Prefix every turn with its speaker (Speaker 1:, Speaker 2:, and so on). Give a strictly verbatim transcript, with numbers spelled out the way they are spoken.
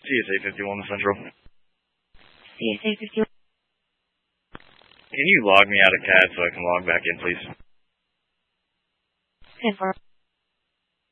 Speaker 1: C S A fifty-one Central.
Speaker 2: C S A fifty-one.
Speaker 1: Can you log me out of C A D so I can log back in, please?
Speaker 2: ten four.